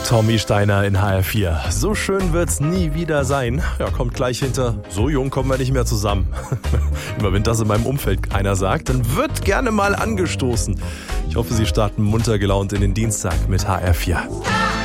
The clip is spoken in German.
Tommy Steiner in HR4. So schön wird's nie wieder sein. Ja, kommt gleich hinter. So jung kommen wir nicht mehr zusammen. Immer wenn das in meinem Umfeld einer sagt, dann wird gerne mal angestoßen. Ich hoffe, Sie starten munter gelaunt in den Dienstag mit HR4.